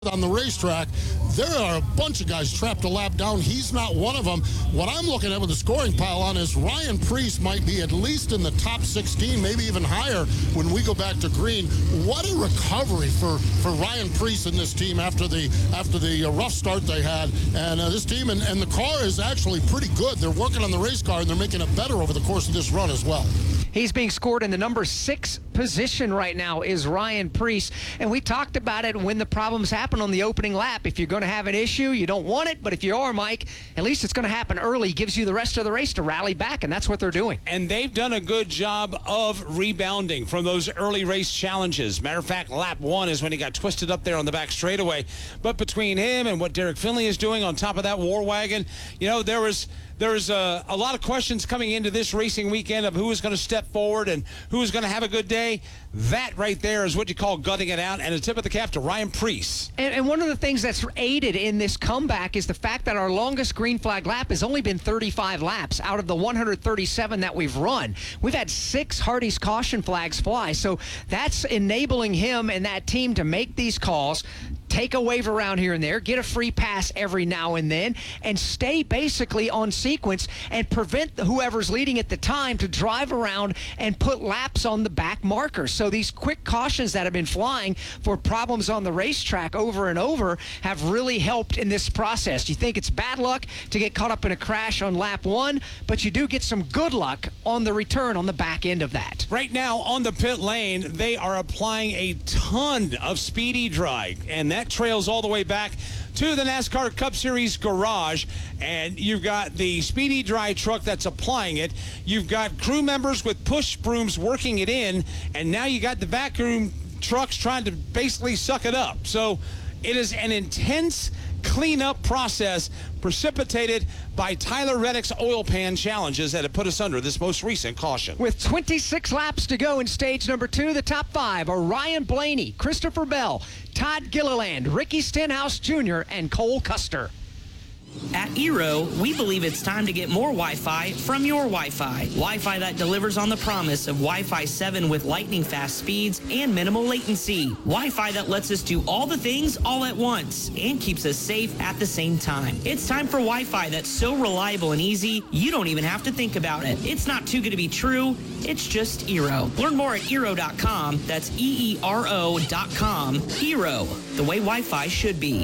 on the racetrack, there are a bunch of guys trapped a lap down. He's not one of them. What I'm looking at with the scoring pile on is Ryan Preece might be at least in the top 16, maybe even higher when we go back to green. What a recovery for Ryan Preece and this team after the rough start they had. And this team and the car is actually pretty good. They're working on the race car and they're making it better over the course of this run as well. He's being scored in the number 6 position right now is Ryan Preece. And we talked about it when the problems happen on the opening lap. If you're going to have an issue, you don't want it. But if you are, Mike, at least it's going to happen early. Gives you the rest of the race to rally back, and that's what they're doing. And they've done a good job of rebounding from those early race challenges. Matter of fact, lap 1 is when he got twisted up there on the back straightaway. But between him and what Derek Finley is doing on top of that war wagon, you know, there was a lot of questions coming into this racing weekend of who was going to step forward and who was going to have a good day. That right there is what you call gutting it out, and a tip of the cap to Ryan Preece. And one of the things that's aided in this comeback is the fact that our longest green flag lap has only been 35 laps out of the 137 that we've run. We've had 6 Hardy's caution flags fly, so that's enabling him and that team to make these calls, take a wave around here and there, get a free pass every now and then, and stay basically on sequence and prevent whoever's leading at the time to drive around and put laps on the back markers. So these quick cautions that have been flying for problems on the racetrack over and over have really helped in this process. You think it's bad luck to get caught up in a crash on lap 1, but you do get some good luck on the return on the back end of that. Right now on the pit lane, they are applying a ton of speedy dry, and that trails all the way back to the NASCAR Cup Series garage, and you've got the Speedy Dry truck that's applying it. You've got crew members with push brooms working it in, and now you got the vacuum trucks trying to basically suck it up. So it is an intense cleanup process precipitated by Tyler Reddick's oil pan challenges that have put us under this most recent caution. With 26 laps to go in stage number 2, the top 5 are Ryan Blaney, Christopher Bell, Todd Gilliland, Ricky Stenhouse Jr., and Cole Custer. At Eero, we believe it's time to get more Wi-Fi from your Wi-Fi. Wi-Fi that delivers on the promise of Wi-Fi 7 with lightning-fast speeds and minimal latency. Wi-Fi that lets us do all the things all at once and keeps us safe at the same time. It's time for Wi-Fi that's so reliable and easy, you don't even have to think about it. It's not too good to be true. It's just Eero. Learn more at Eero.com. That's EERO.com. Eero, the way Wi-Fi should be.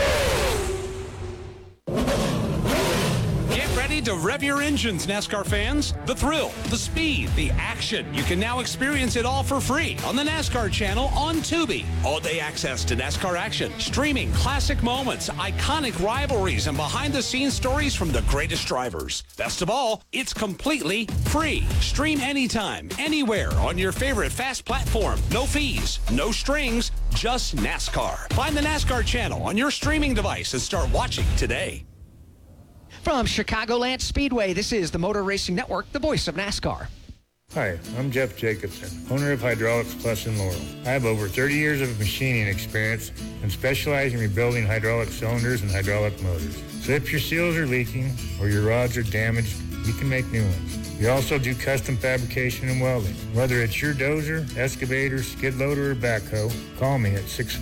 Ready to rev your engines, NASCAR fans? The thrill, the speed, the action. You can now experience it all for free on the NASCAR channel on Tubi. All-day access to NASCAR action, streaming classic moments, iconic rivalries, and behind-the-scenes stories from the greatest drivers. Best of all, it's completely free. Stream anytime, anywhere on your favorite FAST platform. No fees, no strings, just NASCAR. Find the NASCAR channel on your streaming device and start watching today. From Chicagoland Speedway, this is the Motor Racing Network, the voice of NASCAR. Hi, I'm Jeff Jacobson, owner of Hydraulics Plus in Laurel. I have over 30 years of machining experience and specialize in rebuilding hydraulic cylinders and hydraulic motors. So if your seals are leaking or your rods are damaged, we can make new ones. We also do custom fabrication and welding. Whether it's your dozer, excavator, skid loader, or backhoe, call me at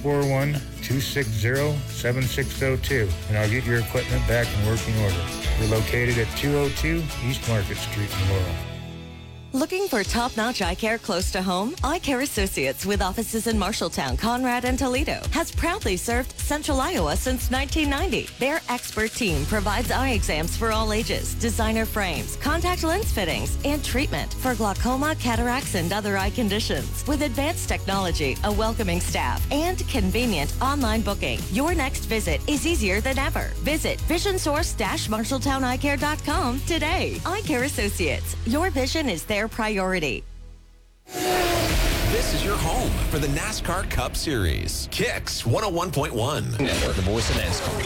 641-260-7602, and I'll get your equipment back in working order. We're located at 202 East Market Street in Laurel. Looking for top-notch eye care close to home? Eye Care Associates with offices in Marshalltown, Conrad, and Toledo has proudly served Central Iowa since 1990. Their expert team provides eye exams for all ages, designer frames, contact lens fittings, and treatment for glaucoma, cataracts, and other eye conditions. With advanced technology, a welcoming staff, and convenient online booking, your next visit is easier than ever. Visit VisionSource-MarshalltownEyeCare.com today. Eye Care Associates. Your vision is their priority. This is your home for the NASCAR Cup Series. Kicks 101.1. Network, the voice of NASCAR.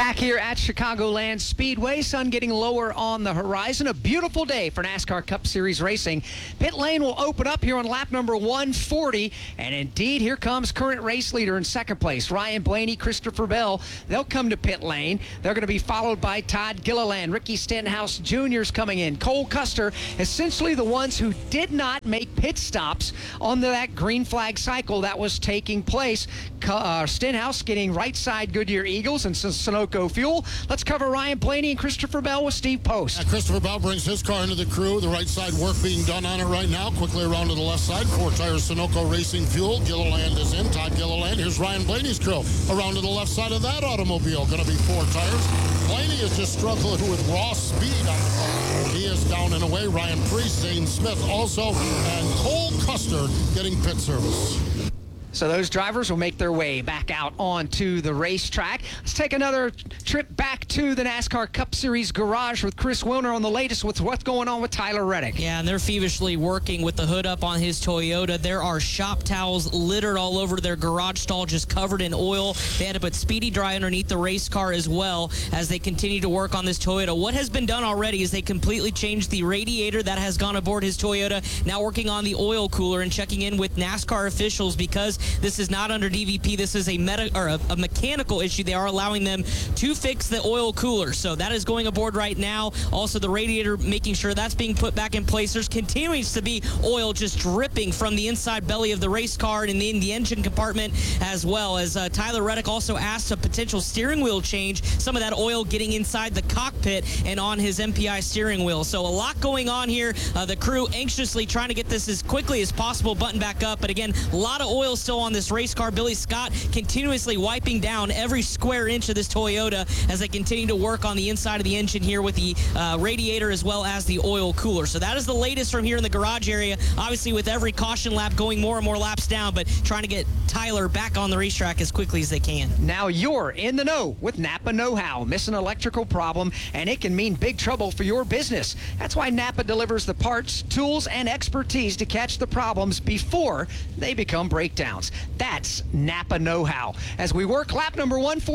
Back here at Chicagoland Speedway, sun getting lower on the horizon. A beautiful day for NASCAR Cup Series racing. Pit lane will open up here on lap number 140. And indeed, here comes current race leader in second place, Ryan Blaney, Christopher Bell. They'll come to pit lane. They're going to be followed by Todd Gilliland, Ricky Stenhouse Jr.'s coming in. Cole Custer, essentially the ones who did not make pit stops on that green flag cycle that was taking place. Stenhouse getting right side Goodyear Eagles and Sunoco fuel. Let's cover Ryan Blaney and Christopher Bell with Steve Post. Christopher Bell brings his car into the crew. The right side work being done on it right now. Quickly around to the left side. 4 tires Sunoco Racing fuel. Gilliland is in. Todd Gilliland. Here's Ryan Blaney's crew. Around to the left side of that automobile. Going to be 4 tires. Blaney is just struggling with raw speed on the car. He is down and away. Ryan Preece, Zane Smith also, and Cole Custer getting pit service. So those drivers will make their way back out onto the racetrack. Let's take another trip back to the NASCAR Cup Series garage with Chris Wilner on the latest with what's going on with Tyler Reddick. Yeah, and they're feverishly working with the hood up on his Toyota. There are shop towels littered all over their garage stall, just covered in oil. They had to put Speedy Dry underneath the race car as well as they continue to work on this Toyota. What has been done already is they completely changed the radiator that has gone aboard his Toyota. Now working on the oil cooler and checking in with NASCAR officials because this is not under DVP. This is a mechanical issue. They are allowing them to fix the oil cooler. So that is going aboard right now. Also, the radiator, making sure that's being put back in place. There's continues to be oil just dripping from the inside belly of the race car and in the engine compartment as well. As Tyler Reddick also asked a potential steering wheel change, some of that oil getting inside the cockpit and on his MPI steering wheel. So a lot going on here. The crew anxiously trying to get this as quickly as possible buttoned back up. But again, a lot of oil still on this race car. Billy Scott continuously wiping down every square inch of this Toyota as they continue to work on the inside of the engine here with the radiator as well as the oil cooler. So that is the latest from here in the garage area. Obviously with every caution lap going more and more laps down, but trying to get Tyler back on the racetrack as quickly as they can. Now you're in the know with Napa Know-How. Miss an electrical problem and it can mean big trouble for your business. That's why Napa delivers the parts, tools, and expertise to catch the problems before they become breakdowns. That's Napa Know-How. As we work lap number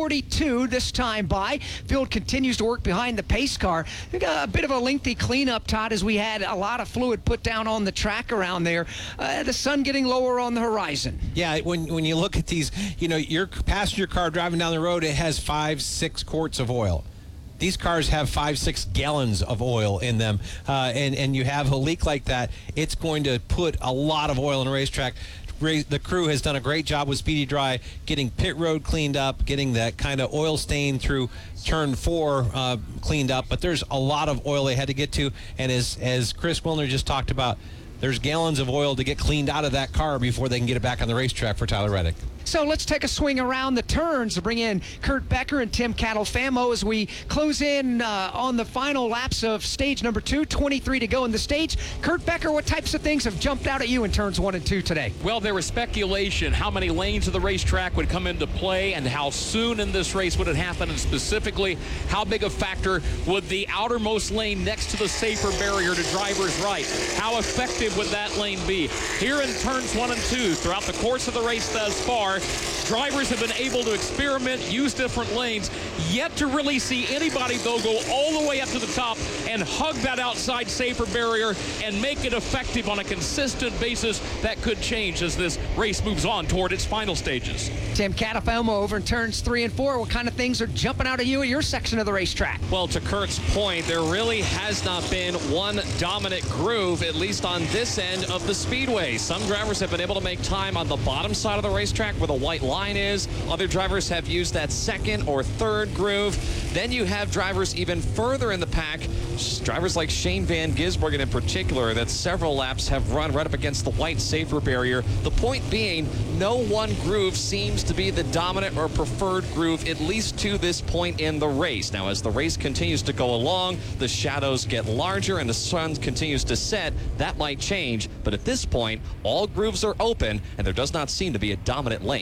142 this time by, field continues to work behind the pace car. We got a bit of a lengthy cleanup, Todd, as we had a lot of fluid put down on the track around there. The sun getting lower on the horizon. Yeah, when you look at these, you know, your passenger car driving down the road, it has 5-6 quarts of oil. These cars have 5-6 gallons of oil in them, and you have a leak like that, it's going to put a lot of oil in a racetrack. The crew has done a great job with Speedy Dry, getting pit road cleaned up, getting that kind of oil stain through turn 4 cleaned up. But there's a lot of oil they had to get to, and as Chris Wilner just talked about, there's gallons of oil to get cleaned out of that car before they can get it back on the racetrack for Tyler Reddick. So let's take a swing around the turns to bring in Kurt Becker and Tim Catalfamo as we close in on the final laps of stage number 2, 23 to go in the stage. Kurt Becker, what types of things have jumped out at you in turns 1 and 2 today? Well, there was speculation how many lanes of the racetrack would come into play and how soon in this race would it happen, and specifically how big a factor would the outermost lane next to the safer barrier to driver's right, how effective would that lane be? Here in turns 1 and 2, throughout the course of the race thus far, drivers have been able to experiment, use different lanes, yet to really see anybody, though, go all the way up to the top and hug that outside safer barrier and make it effective on a consistent basis. That could change as this race moves on toward its final stages. Tim Catalfamo over in turns 3 and 4. What kind of things are jumping out at you at your section of the racetrack? Well, to Kurt's point, there really has not been one dominant groove, at least on this end of the speedway. Some drivers have been able to make time on the bottom side of the racetrack where the white line is. Other drivers have used that second or third groove. Then you have drivers even further in the pack, drivers like Shane Van Gisbergen in particular, that several laps have run right up against the white safer barrier. The point being, no one groove seems to be the dominant or preferred groove, at least to this point in the race. Now, as the race continues to go along, the shadows get larger and the sun continues to set. That might change, but at this point, all grooves are open and there does not seem to be a dominant lane so far.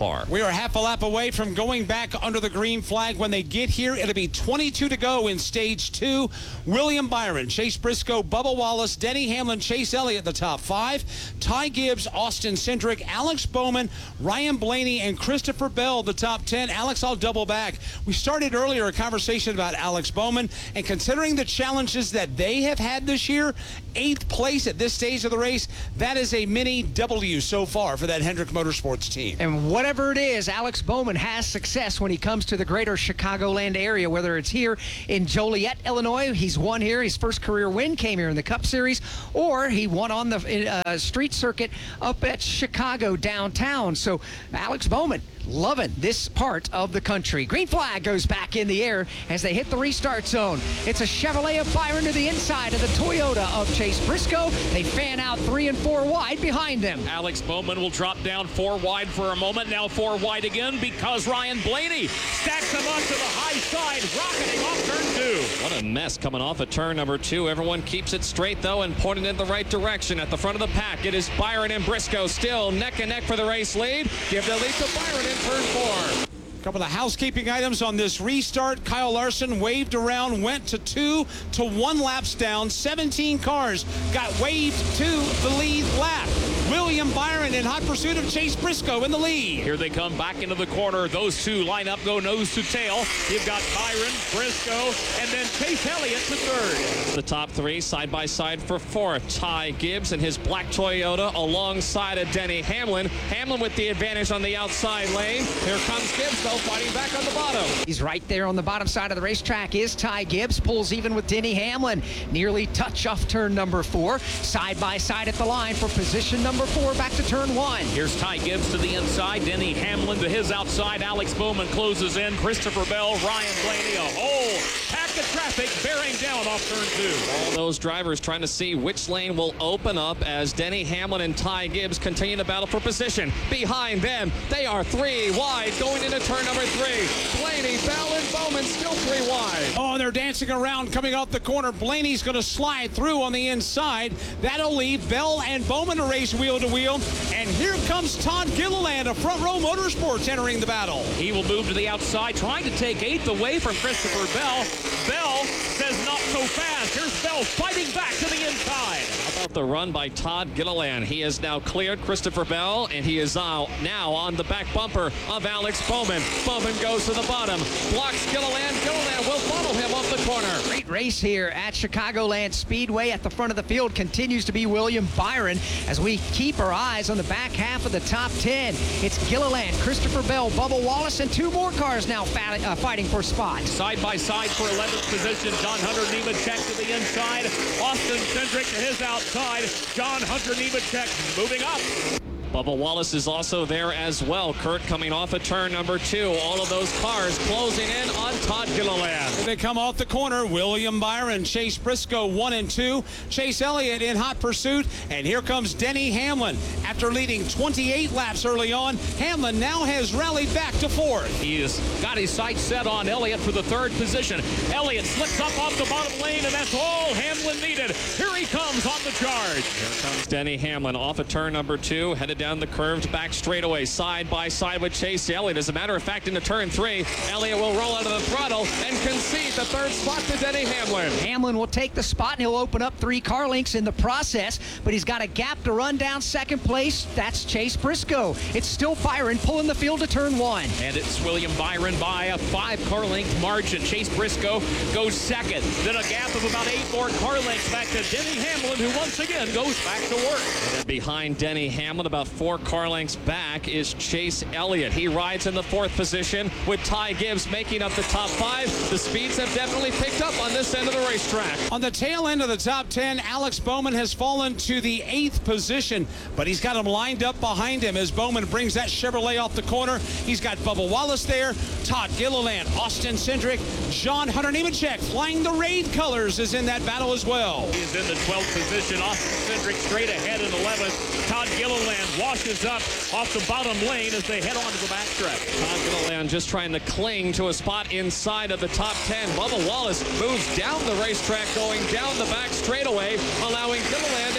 far. We are half a lap away from going back under the green flag. When they get here, it'll be 22 to go in stage 2. William Byron, Chase Briscoe, Bubba Wallace, Denny Hamlin, Chase Elliott, the top 5. Ty Gibbs, Austin Cindric, Alex Bowman, Ryan Blaney, and Christopher Bell, the top 10. Alex, I'll double back. We started earlier a conversation about Alex Bowman, and considering the challenges that they have had this year, 8th place at this stage of the race, that is a mini W so far for that Hendrick Motorsports team. And whatever it is, Alex Bowman has success when he comes to the greater Chicagoland area, whether it's here in Joliet, Illinois. He's won here. His first career win came here in the Cup Series, or he won on the street circuit up at Chicago downtown. So Alex Bowman loving this part of the country. Green flag goes back in the air as they hit the restart zone. It's a Chevrolet of Byron to the inside of the Toyota of Chase Briscoe. They fan out 3 and 4 wide behind them. Alex Bowman will drop down 4 wide for a moment. Now 4 wide again because Ryan Blaney stacks him up to the high side, rocketing off turn 2. What a mess coming off of turn number 2. Everyone keeps it straight, though, and pointed in the right direction. At the front of the pack, it is Byron and Briscoe still neck and neck for the race lead. Give the lead to Byron in turn 4. A couple of housekeeping items on this restart. Kyle Larson waved around, went to 2 to 1 laps down. 17 cars got waved to the lead lap. William Byron in hot pursuit of Chase Briscoe in the lead. Here they come back into the corner. Those two line up, go nose to tail. You've got Byron, Briscoe, and then Chase Elliott to 3rd. The top 3 side by side for 4th. Ty Gibbs and his black Toyota alongside of Denny Hamlin. Hamlin with the advantage on the outside lane. Here comes Gibbs, though, fighting back on the bottom. He's right there on the bottom side of the racetrack is Ty Gibbs. Pulls even with Denny Hamlin. Nearly touch off turn number 4. Side by side at the line for position number 4 back to turn 1. Here's Ty Gibbs to the inside. Denny Hamlin to his outside. Alex Bowman closes in. Christopher Bell, Ryan Blaney, a whole pack of traffic bearing down off turn 2. All those drivers trying to see which lane will open up as Denny Hamlin and Ty Gibbs continue to battle for position. Behind them, they are 3 wide going into turn number 3. Blaney, Bell, and Bowman still 3 wide. Oh, they're dancing around coming off the corner. Blaney's going to slide through on the inside. That'll leave Bell and Bowman to race wheel to wheel. And here comes Todd Gilliland of Front Row Motorsports entering the battle. He will move to the outside, trying to take 8th away from Christopher Bell. Bell says not so fast. Here's Bell fighting back to the inside. How about the run by Todd Gilliland? He has now cleared Christopher Bell, and he is now on the back bumper of Alex Bowman. Bowman goes to the bottom, blocks Gilliland. Gilliland will follow him off the corner. Great race here at Chicagoland Speedway. At the front of the field continues to be William Byron as we keep our eyes on the back half of the top 10. It's Gilliland, Christopher Bell, Bubba Wallace, and 2 more cars now fighting for spots. Side by side for 11th position, John Hunter Nemechek to the inside. Austin Cindric to his outside. John Hunter Nemechek moving up. Bubba Wallace is also there as well. Kurt coming off of turn number 2. All of those cars closing in on Todd Gilliland. They come off the corner. William Byron, Chase Briscoe 1 and 2. Chase Elliott in hot pursuit. And here comes Denny Hamlin. After leading 28 laps early on, Hamlin now has rallied back to 4th. He has got his sights set on Elliott for the 3rd position. Elliott slips up off the bottom lane, and that's all Hamlin needed. Here he comes on the charge. Here comes Denny Hamlin off of turn number 2, headed down the curved back straightaway, side by side with Chase Elliott. As a matter of fact, into turn 3, Elliott will roll out of the throttle and concede the 3rd spot to Denny Hamlin. Hamlin will take the spot, and he'll open up 3 car lengths in the process, but he's got a gap to run down 2nd place. That's Chase Briscoe. It's still Byron pulling the field to turn 1. And it's William Byron by a 5 car length margin. Chase Briscoe goes 2nd. Then a gap of about 8 more car lengths back to Denny Hamlin, who once again goes back to work. And then behind Denny Hamlin, about 4 car lengths back, is Chase Elliott. He rides in the 4th position with Ty Gibbs making up the top 5. The speeds have definitely picked up on this end of the racetrack. On the tail end of the top 10, Alex Bowman has fallen to the 8th position, but he's got him lined up behind him as Bowman brings that Chevrolet off the corner. He's got Bubba Wallace there, Todd Gilliland, Austin Cindric, John Hunter Nemechek flying the Raid colors is in that battle as well. He is in the 12th position. Austin Cindric straight ahead in 11th. Todd Gilliland washes up off the bottom lane as they head on to the backstretch. Todd Gilliland just trying to cling to a spot inside of the top 10. Bubba Wallace moves down the racetrack, going down the back straightaway, allowing Gilliland to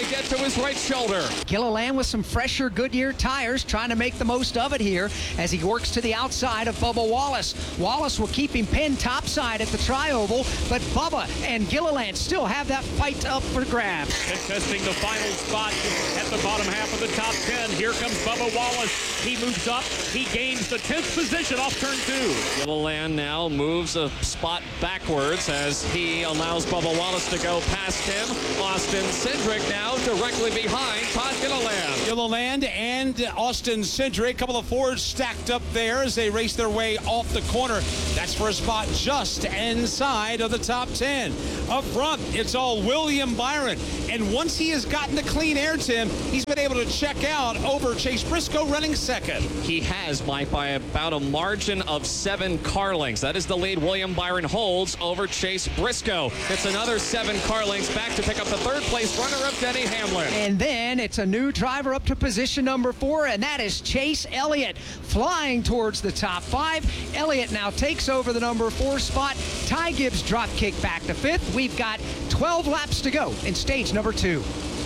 get to his right shoulder. Gilliland with some fresher Goodyear tires, trying to make the most of it here as he works to the outside of Bubba Wallace. Wallace will keep him pinned topside at the tri-oval, but Bubba and Gilliland still have that fight up for grabs. Contesting the final spot at the bottom half of the top 10. Here comes Bubba Wallace. He moves up. He gains the 10th position off turn 2. Gilliland now moves a spot backwards as he allows Bubba Wallace to go past him. Austin Cindric now directly behind Todd Gilliland. Gilliland and Austin Cindric, a couple of Fords stacked up there as they race their way off the corner. That's for a spot just inside of the top 10. Up front, it's all William Byron. And once he has gotten the clean air, Tim, he's been able to check out over Chase Briscoe running second. He has, Mike, by about a margin of 7 car lengths. That is the lead William Byron holds over Chase Briscoe. It's another 7 car lengths back to pick up the 3rd place runner-up Denny Hamlin. And then it's a new driver up to position number 4, and that is Chase Elliott, flying towards the top 5. Elliott now takes over the number 4 spot. Ty Gibbs drop kick back to 5th. We've got 12 laps to go in stage number 2.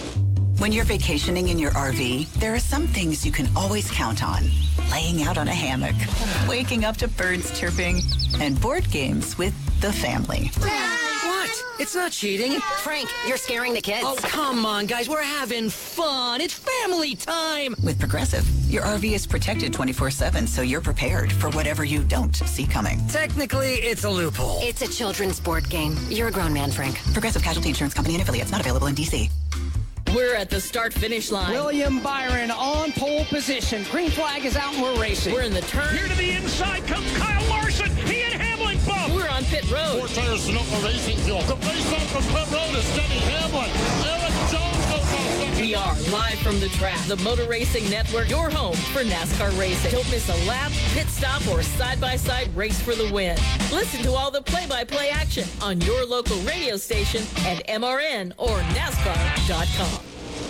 When you're vacationing in your RV, there are some things you can always count on. Laying out on a hammock, waking up to birds chirping, and board games with the family. What? It's not cheating. Frank, you're scaring the kids. Oh, come on, guys. We're having fun. It's family time. With Progressive, your RV is protected 24/7, so you're prepared for whatever you don't see coming. Technically, it's a loophole. It's a children's board game. You're a grown man, Frank. Progressive Casualty Insurance Company and affiliates, not available in D.C. We're at the start-finish line. William Byron on pole position. Green flag is out and we're racing. We're in the turn. Here to the inside comes Kyle Larson. He and Hamlin bump. We're on pit road. 4 tires to Sonoma Racing Fuel. The race off of pit road is Denny Hamlin. Eric Jones goes off second. We are live from the track. The Motor Racing Network, your home for NASCAR racing. Don't miss a lap, pit stop, or side-by-side race for the win. Listen to all the play-by-play action on your local radio station at MRN or NASCAR.com.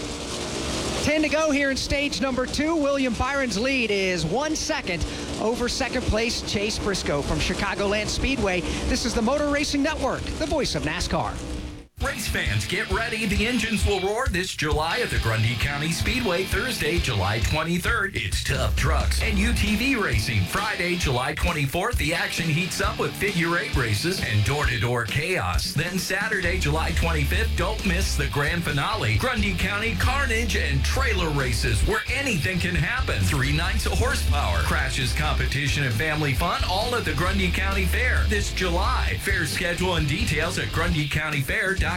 10 to go here in stage number 2. William Byron's lead is 1 second over second place Chase Briscoe from Chicagoland Speedway. This is the Motor Racing Network, the voice of NASCAR. Race fans, get ready. The engines will roar this July at the Grundy County Speedway. Thursday, July 23rd, it's tough trucks and UTV racing. Friday, July 24th, the action heats up with figure 8 races and door-to-door chaos. Then Saturday, July 25th, don't miss the grand finale. Grundy County Carnage and trailer races where anything can happen. 3 nights of horsepower, crashes, competition, and family fun, all at the Grundy County Fair this July. Fair schedule and details at GrundyCountyFair.com.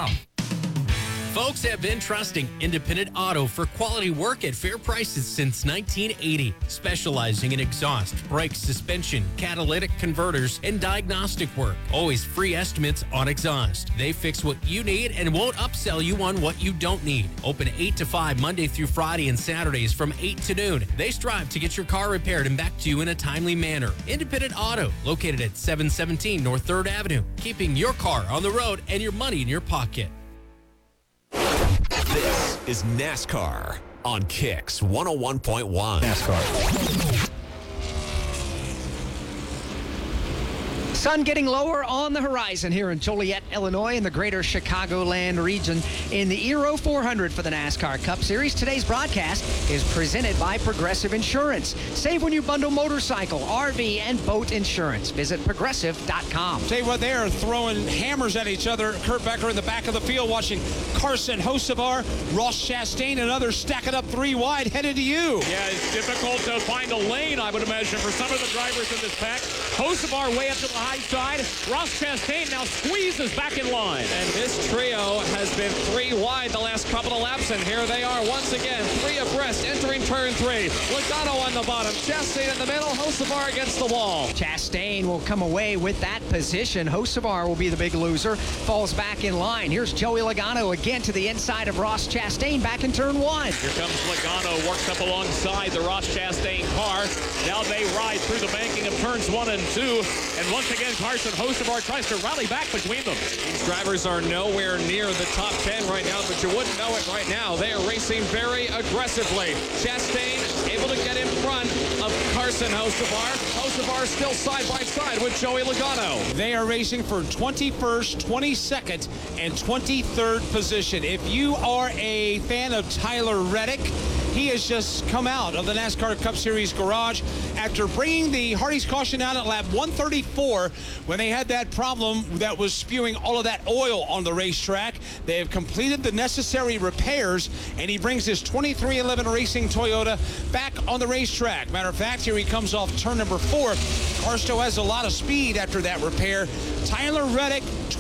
Folks have been trusting Independent Auto for quality work at fair prices since 1980, specializing in exhaust, brakes, suspension, catalytic converters, and diagnostic work. Always free estimates on exhaust. They fix what you need and won't upsell you on what you don't need. Open 8 to 5 Monday through Friday and Saturdays from 8 to noon. They strive to get your car repaired and back to you in a timely manner. Independent Auto, located at 717 North 3rd Avenue, keeping your car on the road and your money in your pocket. This is NASCAR on Kicks 101.1. NASCAR. Sun getting lower on the horizon here in Joliet, Illinois, in the greater Chicagoland region in the Eero 400 for the NASCAR Cup Series. Today's broadcast is presented by Progressive Insurance. Save when you bundle motorcycle, RV, and boat insurance. Visit Progressive.com. Tell you what, they are throwing hammers at each other. Kurt Becker in the back of the field watching Carson Hocevar, Ross Chastain, and others stacking up 3 wide, headed to you. Yeah, it's difficult to find a lane, I would imagine, for some of the drivers in this pack. Hocevar way up to the high side. Ross Chastain now squeezes back in line. And this trio has been 3 wide the last couple of laps, and here they are once again, 3 abreast entering turn 3. Logano on the bottom, Chastain in the middle, Hocevar against the wall. Chastain will come away with that position. Hocevar will be the big loser, falls back in line. Here's Joey Logano again to the inside of Ross Chastain back in turn 1. Here comes Logano, works up alongside the Ross Chastain car. Now they ride through the banking of turns 1 and 2, and once again. Carson Hocevar tries to rally back between them. These drivers are nowhere near the top 10 right now, but you wouldn't know it right now. They are racing very aggressively. Chastain able to get in front of Carson Hocevar. Hocevar still side by side with Joey Logano. They are racing for 21st, 22nd, and 23rd position. If you are a fan of Tyler Reddick, he has just come out of the NASCAR Cup Series garage after bringing the Hardy's caution out at lap 134 when they had that problem that was spewing all of that oil on the racetrack. They have completed the necessary repairs, and he brings his 2311 Racing Toyota back on the racetrack. Matter of fact, here he comes off turn number 4. Car still has a lot of speed after that repair. Tyler Reddick,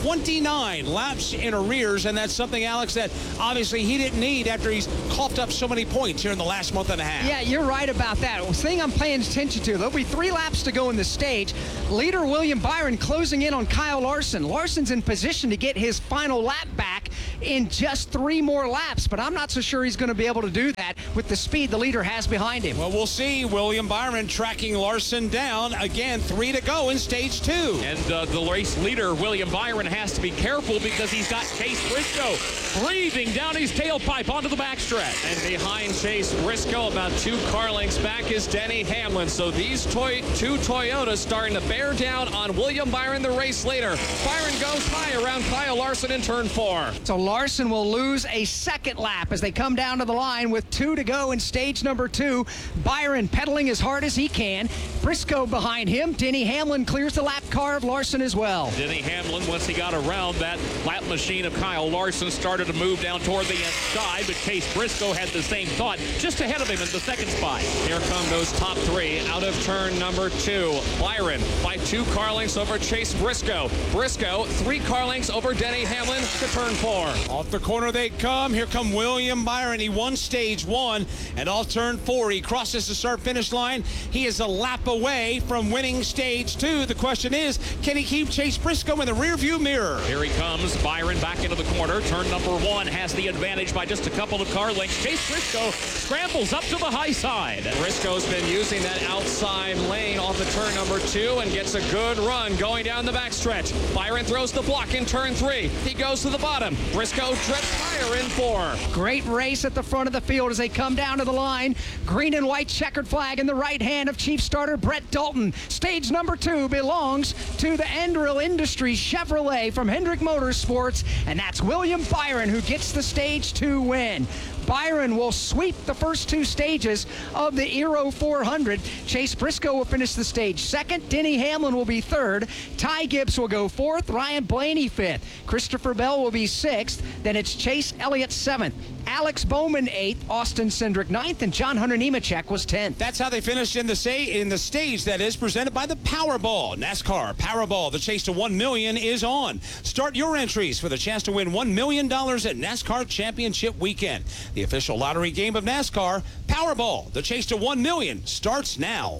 29 laps in arrears, and that's something, Alex, that obviously he didn't need after he's coughed up so many points here in the last month and a half. Yeah, you're right about that. The thing I'm paying attention to, there'll be 3 laps to go in the stage. Leader William Byron closing in on Kyle Larson. Larson's in position to get his final lap back in just 3 more laps, but I'm not so sure he's going to be able to do that with the speed the leader has behind him. Well, we'll see. William Byron tracking Larson down. Again, 3 to go in stage 2. And the race leader, William Byron, has to be careful because he's got Chase Briscoe breathing down his tailpipe onto the backstretch. And behind Chase Briscoe, about 2 car lengths back, is Denny Hamlin. So these 2 Toyotas starting to bear down on William Byron, the race leader. Byron goes high around Kyle Larson in turn 4. So Larson will lose a second lap as they come down to the line with 2 to go in stage number 2. Byron pedaling as hard as he can. Briscoe behind him. Denny Hamlin clears the lap car of Larson as well. Denny Hamlin, once he got around that lap machine of Kyle Larson, started to move down toward the inside, but Chase Briscoe had the same thought just ahead of him in the second spot. Here come those top 3 out of turn number 2. Byron by 2 car lengths over Chase Briscoe. Briscoe 3 car lengths over Denny Hamlin to turn 4. Off the corner they come. Here come William Byron. He won stage 1, and off turn 4 he crosses the start-finish line. He is a lap away from winning stage 2. The question is, can he keep Chase Briscoe in the rearview mirror? Here he comes. Byron back into the corner. Turn number 1 has the advantage by just a couple of car lengths. Chase Briscoe scrambles up to the high side. Briscoe's been using that outside lane off of turn number 2 and gets a good run going down the backstretch. Byron throws the block in turn 3. He goes to the bottom. Briscoe treads higher in 4. Great race at the front of the field as they come down to the line. Green and white checkered flag in the right hand of chief starter Brett Dalton. Stage number 2 belongs to the Andrill Industries Chevrolet from Hendrick Motorsports, and that's William Byron who gets the stage 2 win. Byron will sweep the first 2 stages of the Aero 400. Chase Briscoe will finish the stage 2nd. Denny Hamlin will be 3rd. Ty Gibbs will go 4th. Ryan Blaney 5th. Christopher Bell will be 6th. Then it's Chase Elliott 7th. Alex Bowman 8th. Austin Cindric 9th. And John Hunter Nemechek was 10th. That's how they finished in the stage that is presented by the Powerball. NASCAR Powerball. The chase to $1 million is on. Start your entries for the chance to win $1 million at NASCAR Championship Weekend. The official lottery game of NASCAR, Powerball. The chase to $1 million starts now.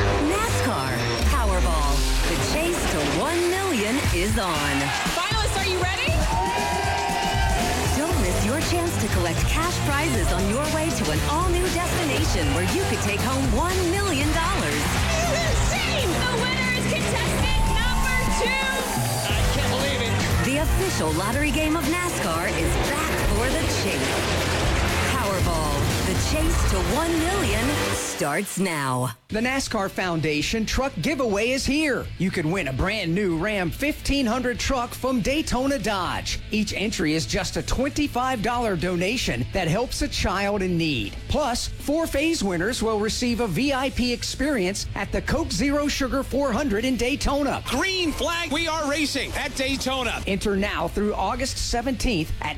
NASCAR Powerball. The chase to $1 million is on. Finalists, are you ready? Don't miss your chance to collect cash prizes on your way to an all-new destination where you could take home $1 million. This is insane! The winner is contestant number 2! I can't believe it. The official lottery game of NASCAR is back for the chase. Powerball, the chase to $1 million starts now. The NASCAR Foundation truck giveaway is here. You can win a brand new Ram 1500 truck from Daytona Dodge. Each entry is just a $25 donation that helps a child in need. Plus, 4 phase winners will receive a VIP experience at the Coke Zero Sugar 400 in Daytona. Green flag, we are racing at Daytona. Enter now through August 17th at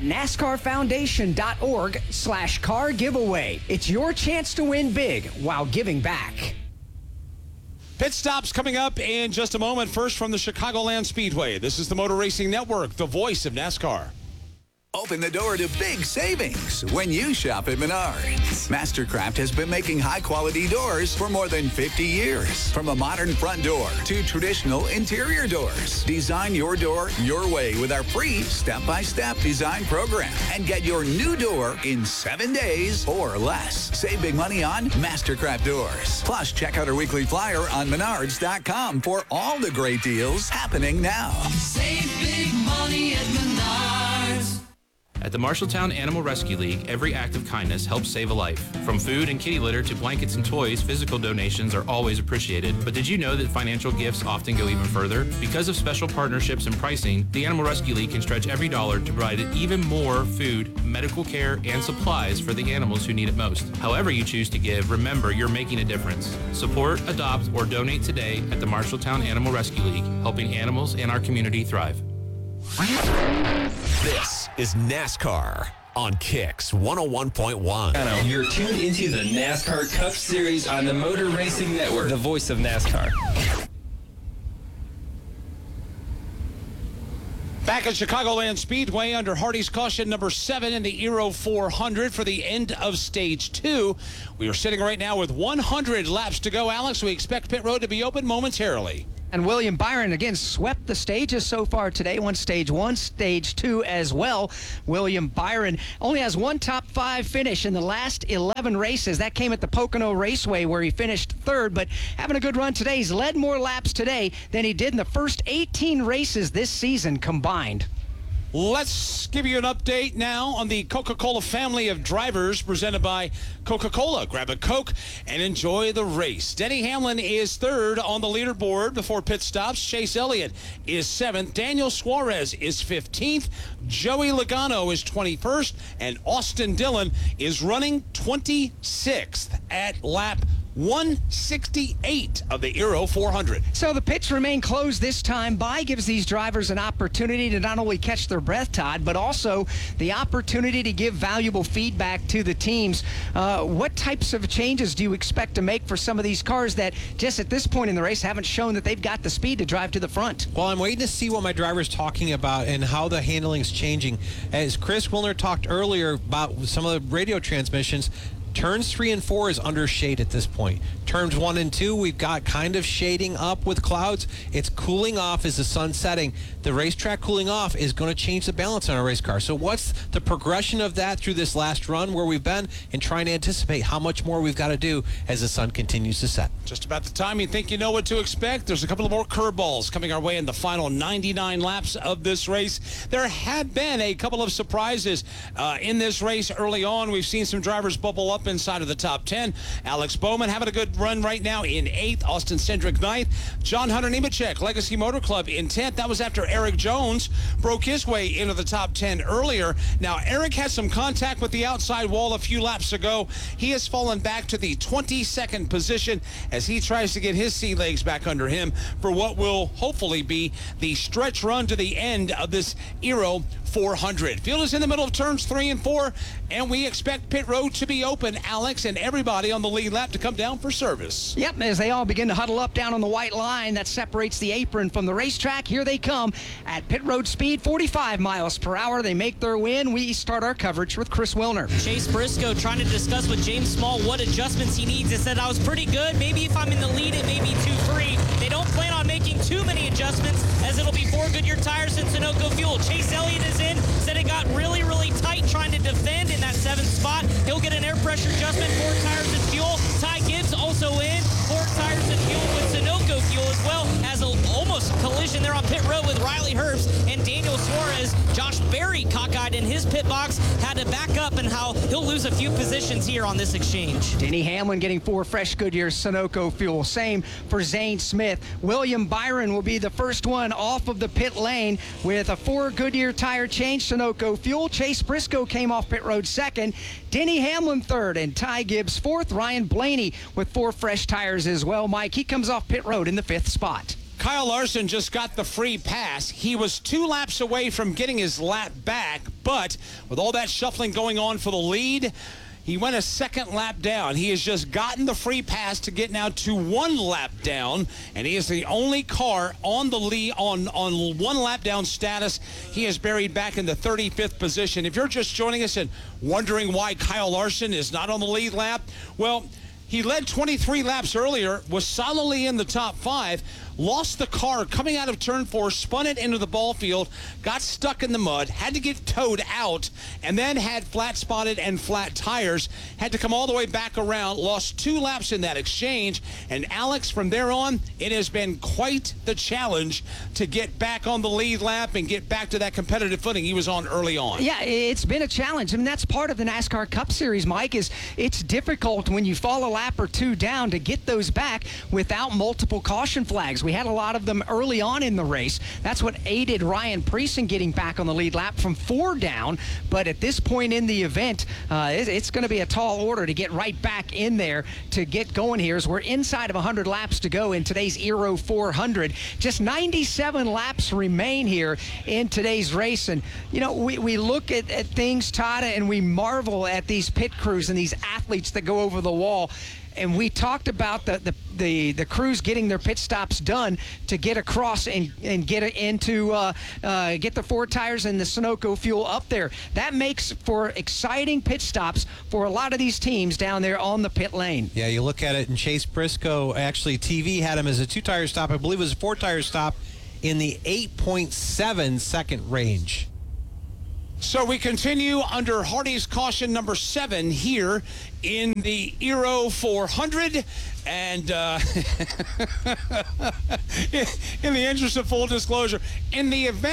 NASCARFoundation.org/car giveaway. It's your chance to win big while giving back. Pit stops coming up in just a moment. First from the Chicagoland Speedway. This is the Motor Racing Network, the voice of NASCAR. Open the door to big savings when you shop at Menards. Mastercraft has been making high-quality doors for more than 50 years. From a modern front door to traditional interior doors. Design your door your way with our free step-by-step design program. And get your new door in 7 days or less. Save big money on Mastercraft doors. Plus, check out our weekly flyer on Menards.com for all the great deals happening now. Save big money at Menards. At the Marshalltown Animal Rescue League, every act of kindness helps save a life. From food and kitty litter to blankets and toys, physical donations are always appreciated. But did you know that financial gifts often go even further? Because of special partnerships and pricing, the Animal Rescue League can stretch every dollar to provide even more food, medical care, and supplies for the animals who need it most. However you choose to give, remember you're making a difference. Support, adopt, or donate today at the Marshalltown Animal Rescue League, helping animals in our community thrive. This is NASCAR on Kicks 101.1. You're tuned into the NASCAR Cup Series on the Motor Racing Network, the voice of NASCAR. Back at Chicagoland Speedway under Hardy's caution number 7 in the Aero 400 for the end of stage 2. We are sitting right now with 100 laps to go. Alex, we expect pit road to be open momentarily. And William Byron, again, swept the stages so far today. Won stage 1, stage 2 as well. William Byron only has one top 5 finish in the last 11 races. That came at the Pocono Raceway where he finished 3rd, but having a good run today. He's led more laps today than he did in the first 18 races this season combined. Let's give you an update now on the Coca-Cola family of drivers presented by Coca-Cola. Grab a Coke and enjoy the race. Denny Hamlin is 3rd on the leaderboard before pit stops. Chase Elliott is 7th. Daniel Suarez is 15th. Joey Logano is 21st. And Austin Dillon is running 26th at lap 168 of the Aero 400. So the pits remain closed this time. Bye gives these drivers an opportunity to not only catch their breath, Todd, but also the opportunity to give valuable feedback to the teams. What types of changes do you expect to make for some of these cars that just at this point in the race haven't shown that they've got the speed to drive to the front? Well, I'm waiting to see what my driver's talking about and how the handling's changing. As Chris Wilner talked earlier about some of the radio transmissions, Turns 3 and 4 is under shade at this point. Turns 1 and 2, we've got kind of shading up with clouds. It's cooling off as the sun's setting. The racetrack cooling off is going to change the balance on a race car. So what's the progression of that through this last run where we've been, and trying to anticipate how much more we've got to do as the sun continues to set? Just about the time you think you know what to expect. There's a couple of more curveballs coming our way in the final 99 laps of this race. There have been a couple of surprises in this race early on. We've seen some drivers bubble up inside of the top 10. Alex Bowman having a good run right now in 8th. Austin Cindric 9th. John Hunter Nemechek, Legacy Motor Club in 10th. That was after Eric Jones broke his way into the top 10 earlier. Now, Eric had some contact with the outside wall a few laps ago. He has fallen back to the 22nd position as he tries to get his sea legs back under him for what will hopefully be the stretch run to the end of this Aero 400. Field is in the middle of turns 3 and 4, and we expect pit road to be open, Alex, and everybody on the lead lap to come down for service. Yep, as they all begin to huddle up down on the white line that separates the apron from the racetrack, here they come at pit road speed, 45 miles per hour. They make their win. We start our coverage with Chris Wilner. Chase Briscoe trying to discuss with James Small what adjustments he needs. He said, I was pretty good. Maybe if I'm in the lead, it may be 2-3. They don't plan on making too many adjustments as it'll be 4 Goodyear tires and Sunoco fuel. Chase Elliott is in. Said it got really, really tight trying to defend in that 7th spot. He'll get an air pressure adjustment, 4 tires and fuel. Ty Gibbs also in, 4 tires and fuel with Sunoco fuel as well as almost collision there on pit road with Riley Herbst and Daniel Suarez. Josh Berry cockeyed in his pit box, had to back up, and how he'll lose a few positions here on this exchange. Denny Hamlin getting 4 fresh Goodyear Sunoco fuel. Same for Zane Smith. William Byron will be the first one off of the pit lane with a 4 Goodyear tire change, Sunoco fuel. Chase Briscoe came off pit road 2nd. Denny Hamlin 3rd and Ty Gibbs 4th. Ryan Blaney with 4 fresh tires as well. Mike, he comes off pit road in the 5th spot. Kyle Larson just got the free pass. He was 2 laps away from getting his lap back, but with all that shuffling going on for the lead, He went a second lap down. He has just gotten the free pass to get now to 1 lap down, and he is the only car on the lead on 1 lap down status. He is buried back in the 35th position. If you're just joining us and wondering why Kyle Larson is not on the lead lap, well, he led 23 laps earlier, was solidly in the top 5, lost the car coming out of turn 4, spun it into the ball field, got stuck in the mud, had to get towed out, and then had flat spotted and flat tires, had to come all the way back around, lost 2 laps in that exchange. And Alex, from there on, it has been quite the challenge to get back on the lead lap and get back to that competitive footing he was on early on. Yeah, it's been a challenge. I mean, that's part of the NASCAR Cup Series, Mike, is it's difficult when you fall a lap or 2 down to get those back without multiple caution flags. We had a lot of them early on in the race. That's what aided Ryan Preece in getting back on the lead lap from 4 down. But at this point in the event, it's going to be a tall order to get right back in there to get going here, as we're inside of 100 laps to go in today's Euro 400. Just 97 laps remain here in today's race. And, you know, we look at things, Todd, and we marvel at these pit crews and these athletes that go over the wall. And we talked about the crews getting their pit stops done to get across and get it into get the 4 tires and the Sunoco fuel up there. That makes for exciting pit stops for a lot of these teams down there on the pit lane. Yeah, you look at it, and Chase Briscoe, actually TV had him as a 2-tire stop. I believe it was a 4-tire stop in the 8.7 second range. So we continue under Hardy's caution number 7 here in the Euro 400. And in the interest of full disclosure, in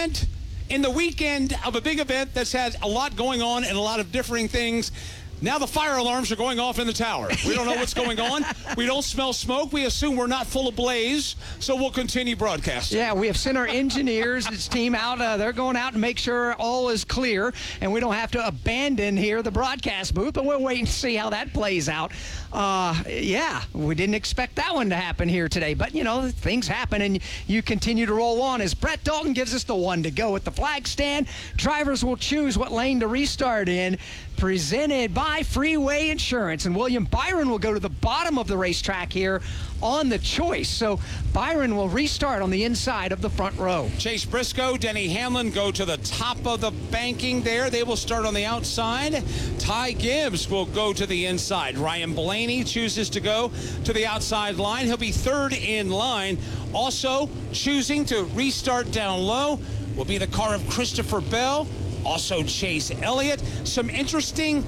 the weekend of a big event that's had a lot going on and a lot of differing things, now the fire alarms are going off in the tower. We don't know what's going on. We don't smell smoke. We assume we're not full of blaze, so we'll continue broadcasting. Yeah, we have sent our engineers, this team out. They're going out and make sure all is clear, and we don't have to abandon here the broadcast booth, but we'll wait and see how that plays out. Yeah, we didn't expect that one to happen here today, but, you know, things happen, and you continue to roll on as Brett Dalton gives us the 1 to go at the flag stand. Drivers will choose what lane to restart in, presented by Freeway Insurance, and William Byron will go to the bottom of the racetrack here on the choice. So Byron will restart on the inside of the front row. Chase Briscoe, Denny Hamlin go to the top of the banking there. They will start on the outside. Ty Gibbs will go to the inside. Ryan Blaney chooses to go to the outside line. He'll be 3rd in line. Also choosing to restart down low will be the car of Christopher Bell. Also Chase Elliott. Some interesting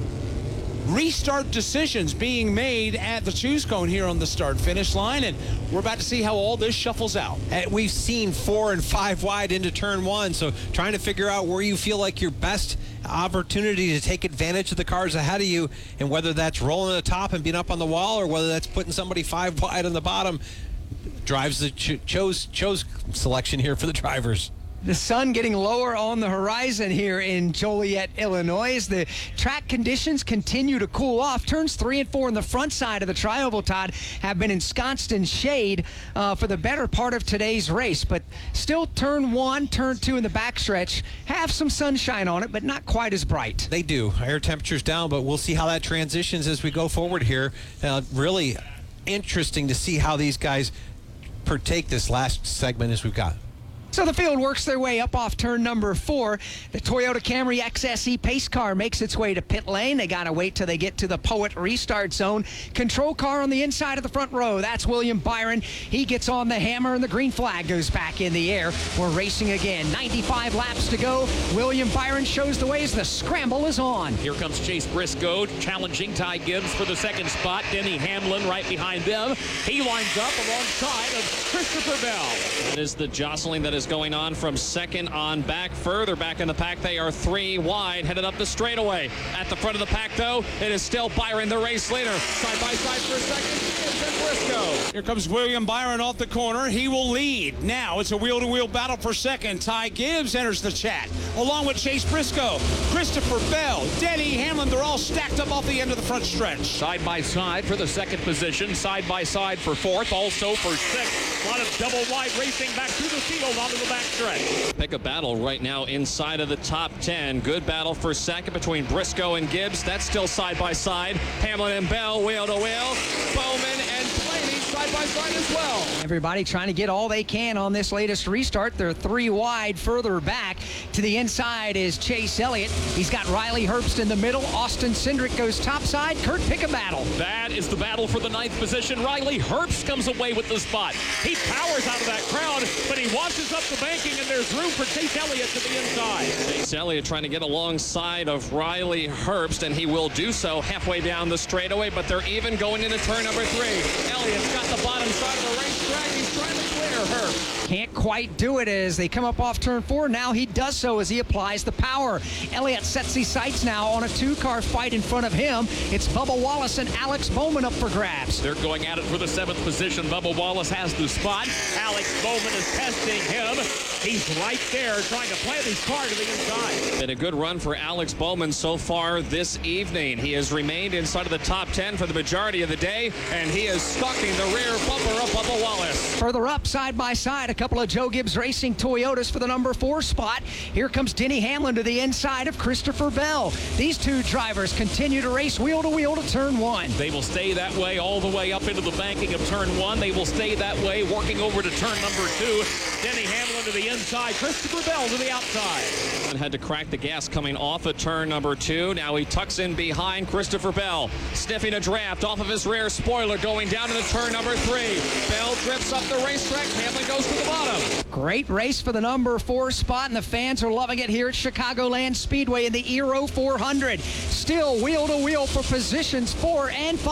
restart decisions being made at the choose cone here on the start-finish line, and we're about to see how all this shuffles out. We've seen 4 and 5 wide into turn 1, so trying to figure out where you feel like your best opportunity to take advantage of the cars ahead of you, and whether that's rolling the top and being up on the wall, or whether that's putting somebody 5 wide on the bottom, drives the chose selection here for the drivers. The sun getting lower on the horizon here in Joliet, Illinois, as the track conditions continue to cool off. Turns 3 and 4 on the front side of the Tri-Oval, Todd, have been ensconced in shade for the better part of today's race. But still, turn 1, turn 2 in the backstretch have some sunshine on it, but not quite as bright. They do. Air temperature's down, but we'll see how that transitions as we go forward here. Really interesting to see how these guys partake this last segment as we've got. So the field works their way up off turn number 4. The Toyota Camry XSE pace car makes its way to pit lane. They got to wait till they get to the Poet restart zone. Control car on the inside of the front row. That's William Byron. He gets on the hammer, and the green flag goes back in the air. We're racing again. 95 laps to go. William Byron shows the way as the scramble is on. Here comes Chase Briscoe challenging Ty Gibbs for the 2nd spot. Denny Hamlin right behind them. He lines up alongside of Christopher Bell. It is the jostling that is going on from 2nd on back. Further back in the pack, they are 3 wide, headed up the straightaway. At the front of the pack, though, it is still Byron, the race leader. Side by side for 2nd, Gibbs and Briscoe. Here comes William Byron off the corner. He will lead. Now it's a wheel-to-wheel battle for 2nd. Ty Gibbs enters the chat, along with Chase Briscoe, Christopher Bell, Denny Hamlin. They're all stacked up off the end of the front stretch. Side by side for the 2nd position. Side by side for 4th. Also for 6th. A lot of double wide racing back through the field on to the backstretch. Pick a battle right now inside of the top 10. Good battle for second between Briscoe and Gibbs. That's still side by side. Hamlin and Bell, wheel to wheel. Bowman and Blaney side by side as well. Everybody trying to get all they can on this latest restart. They're 3 wide. Further back to the inside is Chase Elliott. He's got Riley Herbst in the middle. Austin Cindric goes topside. Kurt pick a battle. That is the battle for the 9th position. Riley Herbst comes away with the spot. He powers out of that crowd, but he washes up the banking, and there's room for Chase Elliott to the inside. Chase Elliott trying to get alongside of Riley Herbst, and he will do so halfway down the straightaway, but they're even going into turn number 3. Elliott's got the bottom side of the racetrack. He's trying to clear Herbst. Can't quite do it as they come up off turn 4. Now he does so as he applies the power. Elliott sets his sights now on a 2-car fight in front of him. It's Bubba Wallace and Alex Bowman up for grabs. They're going at it for the 7th position. Bubba Wallace has the spot. Alex Bowman is testing him. He's right there trying to play his car to the inside. Been a good run for Alex Bowman so far this evening. He has remained inside of the top 10 for the majority of the day, and he is stalking the rear bumper of Bubba Wallace. Further up, side by side, a couple of Joe Gibbs Racing Toyotas for the number 4 spot. Here comes Denny Hamlin to the inside of Christopher Bell. These 2 drivers continue to race wheel to wheel to turn 1. They will stay that way all the way up into the banking of turn 1. They will stay that way working over to turn number 2. Denny Hamlin to the inside, Christopher Bell to the outside. And had to crack the gas coming off of turn number 2. Now he tucks in behind Christopher Bell, sniffing a draft off of his rear spoiler going down into turn number 3. Bell drifts up the racetrack. Hamlin goes to the bottom. Great race for the number 4 spot, and the fans are loving it here at Chicagoland Speedway in the Eero 400. Still wheel to wheel for positions 4 and 5.